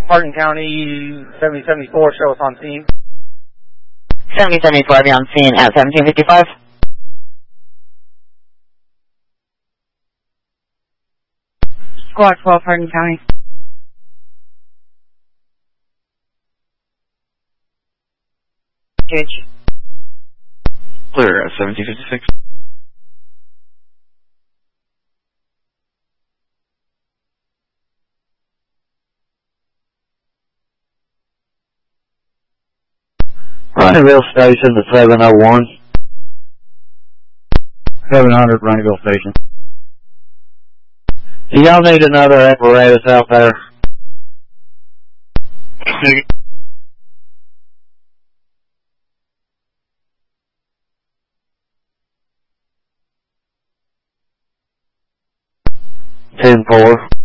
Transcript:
Hardin County, 7074, show us on scene. 7074, I'll be on scene at 1755. Squad 12, Hardin County. Gauge. Clear at 1756. Roneyville Station to 701. 700 Roneyville Station. Do y'all need another apparatus out there? Ten-4.